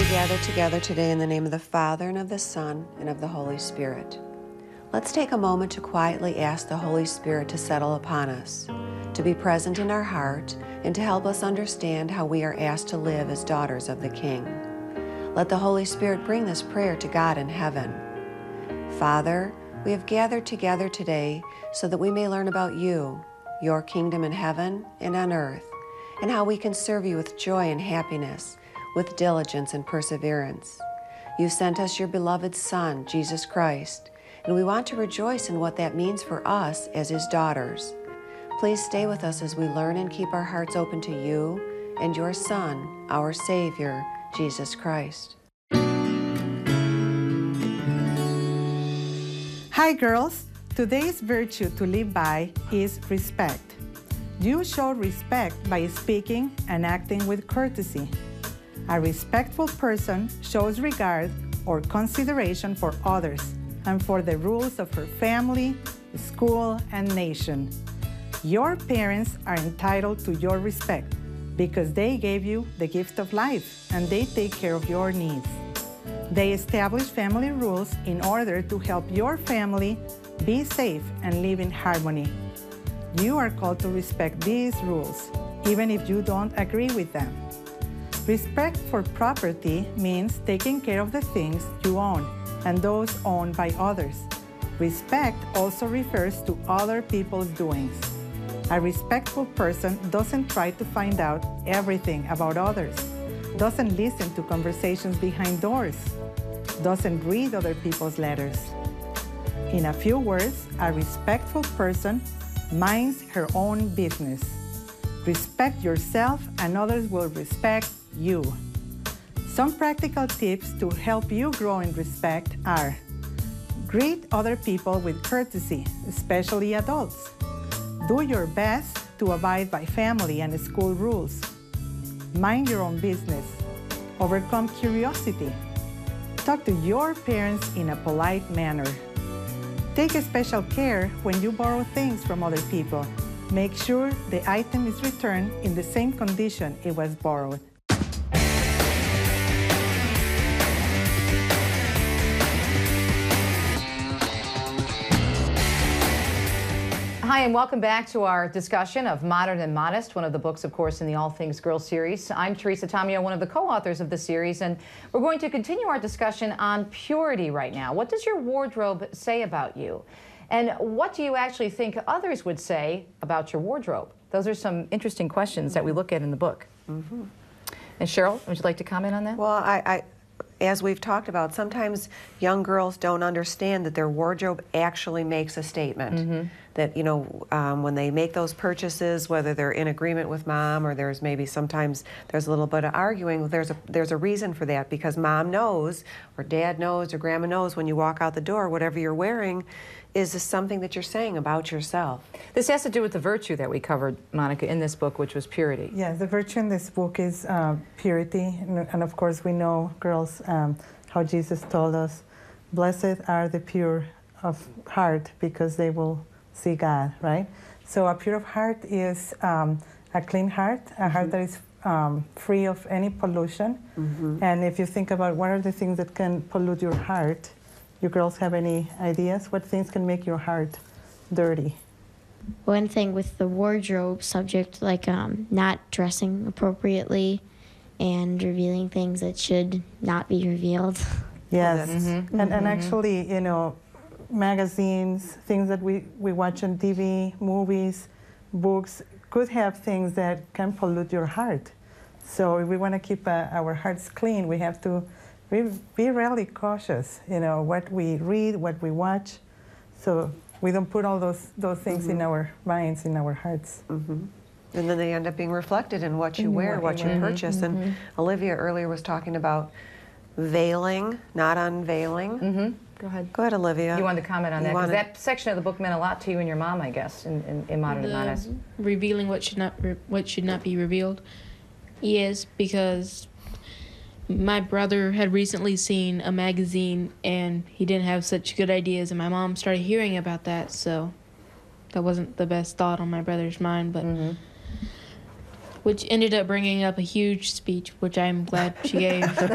gather together today in the name of the Father, and of the Son, and of the Holy Spirit. Let's take a moment to quietly ask the Holy Spirit to settle upon us, to be present in our heart, and to help us understand how we are asked to live as daughters of the King. Let the Holy Spirit bring this prayer to God in heaven. Father, we have gathered together today so that we may learn about you, your kingdom in heaven and on earth, and how we can serve you with joy and happiness, with diligence and perseverance. You sent us your beloved Son, Jesus Christ, and we want to rejoice in what that means for us as his daughters. Please stay with us as we learn and keep our hearts open to you and your Son, our Savior, Jesus Christ. Hi girls, today's virtue to live by is respect. You show respect by speaking and acting with courtesy. A respectful person shows regard or consideration for others and for the rules of her family, school, and nation. Your parents are entitled to your respect because they gave you the gift of life and they take care of your needs. They establish family rules in order to help your family be safe and live in harmony. You are called to respect these rules, even if you don't agree with them. Respect for property means taking care of the things you own and those owned by others. Respect also refers to other people's doings. A respectful person doesn't try to find out everything about others, doesn't listen to conversations behind doors, doesn't read other people's letters. In a few words, a respectful person minds her own business. Respect yourself and others will respect you. Some practical tips to help you grow in respect are: greet other people with courtesy, especially adults. Do your best to abide by family and school rules. Mind your own business. Overcome curiosity. Talk to your parents in a polite manner. Take special care when you borrow things from other people. Make sure the item is returned in the same condition it was borrowed. Hi, and welcome back to our discussion of Modern and Modest, one of the books, of course, in the All Things Girls series. I'm Teresa Tomeo, one of the co-authors of the series, and we're going to continue our discussion on purity right now. What does your wardrobe say about you? And what do you actually think others would say about your wardrobe? Those are some interesting questions that we look at in the book. Mm-hmm. And Cheryl, would you like to comment on that? Well, as we've talked about, sometimes young girls don't understand that their wardrobe actually makes a statement. Mm-hmm. That, you know, when they make those purchases, whether they're in agreement with mom or there's maybe sometimes there's a little bit of arguing, there's a reason for that, because mom knows or dad knows or grandma knows when you walk out the door, whatever you're wearing is something that you're saying about yourself. This has to do with the virtue that we covered, Monica, in this book, which was purity. Yes, the virtue in this book is purity. And of course, we know, girls, how Jesus told us, blessed are the pure of heart because they will see God, right? So a pure of heart is a clean heart, a heart that is free of any pollution. Mm-hmm. And if you think about what are the things that can pollute your heart, you girls have any ideas? What things can make your heart dirty? One thing with the wardrobe subject, like not dressing appropriately and revealing things that should not be revealed. Yes, mm-hmm. And actually, you know, magazines, things that we watch on TV, movies, books, could have things that can pollute your heart. So if we want to keep our hearts clean, we have to be really cautious, you know, what we read, what we watch, so we don't put all those things mm-hmm. in our minds, in our hearts. Mm-hmm. And then they end up being reflected in what you wear, what you purchase. Mm-hmm. And Olivia earlier was talking about veiling, not unveiling. Mm-hmm. Go ahead. Go ahead, Olivia. You wanted to comment on that, because that section of the book meant a lot to you and your mom, I guess, in Modern and Modest. Revealing what should not be revealed. Yes, because my brother had recently seen a magazine and he didn't have such good ideas, and my mom started hearing about that, so that wasn't the best thought on my brother's mind, but which ended up bringing up a huge speech, which I'm glad she gave.